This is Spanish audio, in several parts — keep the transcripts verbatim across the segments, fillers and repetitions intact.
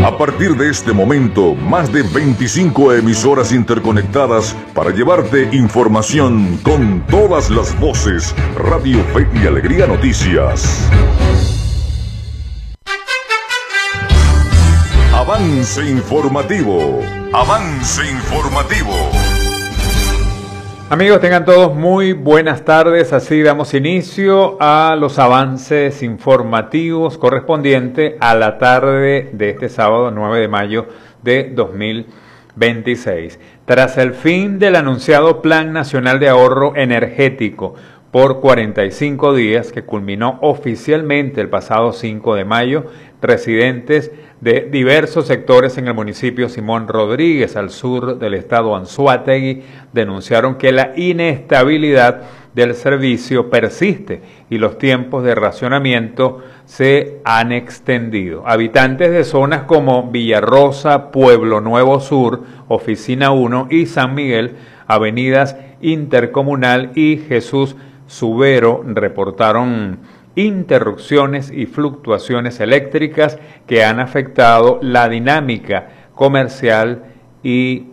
A partir de este momento, más de veinticinco emisoras interconectadas para llevarte información con todas las voces. Radio Fe y Alegría Noticias. Avance informativo. Avance informativo. Amigos, tengan todos muy buenas tardes. Así damos inicio a los avances informativos correspondientes a la tarde de este sábado nueve de mayo de dos mil veintiséis. Tras el fin del anunciado Plan Nacional de Ahorro Energético por cuarenta y cinco días, que culminó oficialmente el pasado cinco de mayo, residentes de diversos sectores en el municipio Simón Rodríguez, al sur del estado Anzoátegui, denunciaron que la inestabilidad del servicio persiste y los tiempos de racionamiento se han extendido. Habitantes de zonas como Villarrosa, Pueblo Nuevo Sur, Oficina uno y San Miguel, Avenidas Intercomunal y Jesús Subero, reportaron interrupciones y fluctuaciones eléctricas que han afectado la dinámica comercial y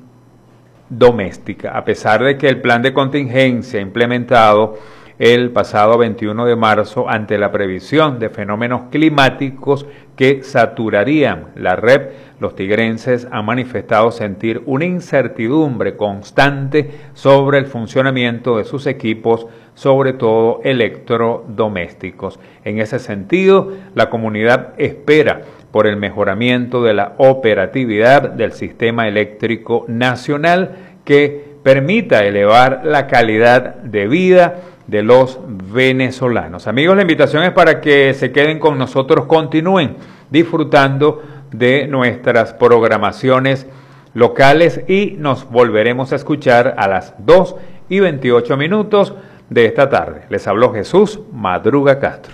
doméstica. A pesar de que el plan de contingencia implementado el pasado veintiuno de marzo ante la previsión de fenómenos climáticos que saturarían la red, los tigrenses han manifestado sentir una incertidumbre constante sobre el funcionamiento de sus equipos, sobre todo electrodomésticos. En ese sentido, la comunidad espera por el mejoramiento de la operatividad del sistema eléctrico nacional que permita elevar la calidad de vida de los venezolanos. Amigos, la invitación es para que se queden con nosotros, continúen disfrutando de nuestras programaciones locales y nos volveremos a escuchar a las dos y veintiocho minutos de esta tarde. Les habló Jesús Madruga Castro.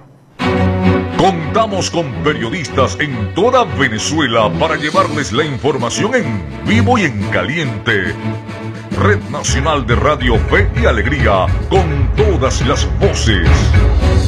Contamos con periodistas en toda Venezuela para llevarles la información en vivo y en caliente. Red Nacional de Radio Fe y Alegría, con todas las voces.